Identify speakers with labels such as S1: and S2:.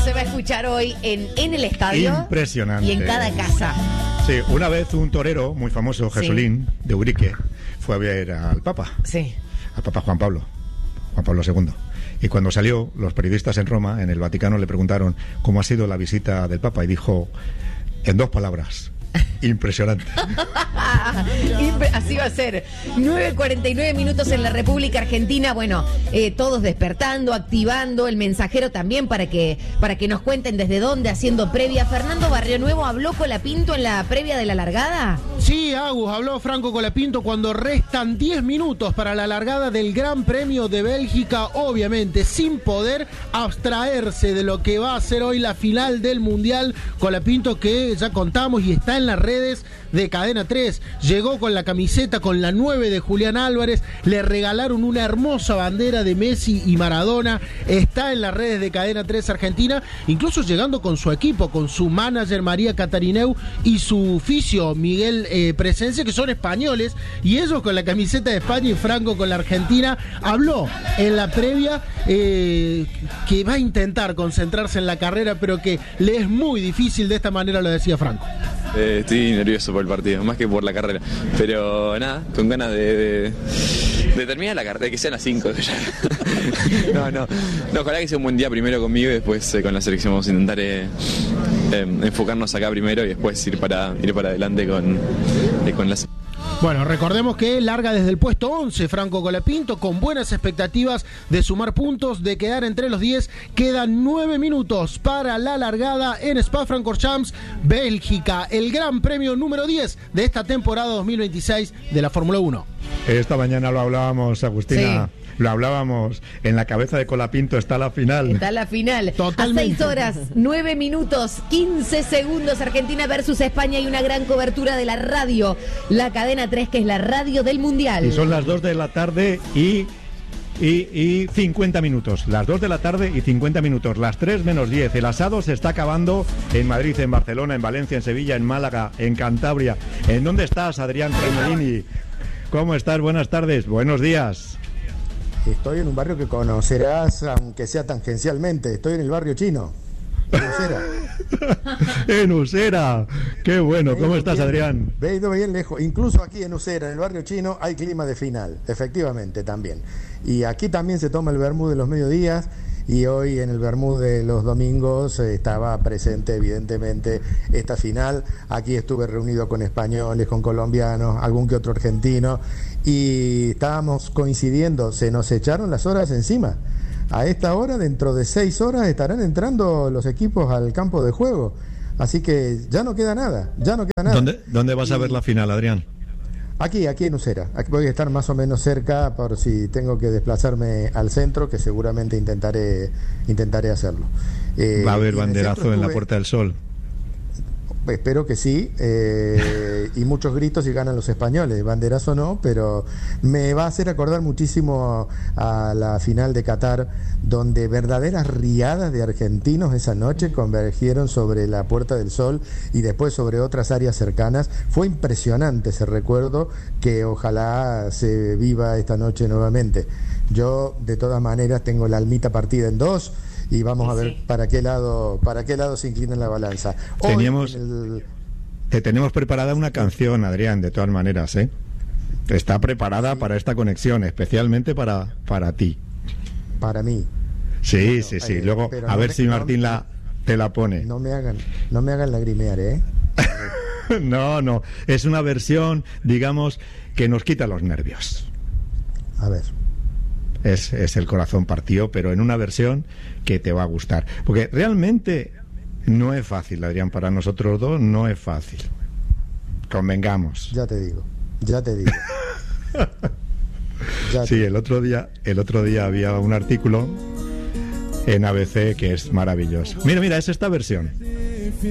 S1: se va a escuchar hoy en el estadio.
S2: Impresionante.
S1: Y en cada casa.
S2: Sí, una vez un torero muy famoso, Jesulín, de Urique, fue a ver al Papa.
S1: Sí.
S2: Al Papa Juan Pablo II. Y cuando salió, los periodistas en Roma, en el Vaticano, le preguntaron cómo ha sido la visita del Papa y dijo, en 2 palabras, impresionante.
S1: Así va a ser. 9:49 minutos en la República Argentina. Bueno, todos despertando, activando, el mensajero también para que nos cuenten desde dónde, haciendo previa. Fernando Barrionuevo habló Colapinto en la previa de la largada.
S3: Sí, Agus, habló Franco Colapinto cuando restan 10 minutos para la largada del Gran Premio de Bélgica, obviamente sin poder abstraerse de lo que va a ser hoy la final del Mundial. Colapinto, que ya contamos y está en las redes de Cadena 3, llegó con la camiseta con la 9 de Julián Álvarez, le regalaron una hermosa bandera de Messi y Maradona, está en las redes de Cadena 3 Argentina, incluso llegando con su equipo, con su manager María Catarineu y su fisio Miguel Presencia, que son españoles, y ellos con la camiseta de España y Franco con la Argentina. Habló en la previa que va a intentar concentrarse en la carrera, pero que le es muy difícil, de esta manera lo decía Franco.
S4: Estoy nervioso por el partido, más que por la carrera. Pero nada, con ganas de terminar la carrera, de que sean las 5. No, ojalá que sea un buen día primero conmigo y después con la selección vamos a intentar enfocarnos acá primero y después ir para adelante con la...
S3: Bueno, recordemos que larga desde el puesto 11 Franco Colapinto, con buenas expectativas de sumar puntos, de quedar entre los 10. Quedan 9 minutos para la largada en Spa-Francorchamps, Bélgica, el Gran Premio número 10 de esta temporada 2026 de la Fórmula 1.
S2: Esta mañana lo hablábamos, Agustina. Sí. Lo hablábamos, en la cabeza de Colapinto está la final.
S1: Está la final.
S3: Totalmente.
S1: A 6 horas, 9 minutos, 15 segundos, Argentina versus España, y una gran cobertura de la radio, la Cadena 3, que es la radio del Mundial.
S2: Y son las 2 de la tarde y 50 minutos. Las 2 de la tarde y 50 minutos. Las 3 menos 10. El asado se está acabando en Madrid, en Barcelona, en Valencia, en Sevilla, en Málaga, en Cantabria. ¿En dónde estás, Adrián Tremolini? ¿Cómo estás? Buenas tardes. Buenos días.
S5: Estoy en un barrio que conocerás, aunque sea tangencialmente. Estoy en el barrio chino, en Usera.
S2: En Usera. Qué bueno. ¿Cómo estás, Adrián?
S5: He ido bien lejos. Incluso aquí en Usera, en el barrio chino, hay clima de final, efectivamente, también. Y aquí también se toma el vermú de los mediodías. Y hoy en el vermú de los domingos estaba presente evidentemente esta final. Aquí estuve reunido con españoles, con colombianos, algún que otro argentino, y estábamos coincidiendo, se nos echaron las horas encima. A esta hora, dentro de 6 horas, estarán entrando los equipos al campo de juego. Así que ya no queda nada,
S2: ¿Dónde vas a ver la final, Adrián?
S5: Aquí en Usera. Aquí voy a estar más o menos cerca por si tengo que desplazarme al centro, que seguramente intentaré hacerlo.
S2: Va a haber banderazo en la Puerta del Sol.
S5: Espero que sí, y muchos gritos si ganan los españoles. Banderazo no, pero me va a hacer acordar muchísimo a la final de Qatar, donde verdaderas riadas de argentinos esa noche convergieron sobre la Puerta del Sol y después sobre otras áreas cercanas. Fue impresionante ese recuerdo, que ojalá se viva esta noche nuevamente. Yo de todas maneras tengo la almita partida en 2 y vamos a ver para qué lado se inclina la balanza.
S2: Te tenemos preparada una canción, Adrián, de todas maneras, ¿eh? Está preparada para esta conexión, especialmente para ti.
S5: Para mí.
S2: Sí. Luego, a ver si Martín te la pone.
S5: No me hagan lagrimear, ¿eh?
S2: No. Es una versión, digamos, que nos quita los nervios.
S5: A ver.
S2: Es el corazón partido, pero en una versión que te va a gustar. Porque realmente no es fácil, Adrián, para nosotros dos no es fácil. Convengamos.
S5: Ya te digo.
S2: Sí, el otro día había un artículo en ABC que es maravilloso. Mira, es esta versión.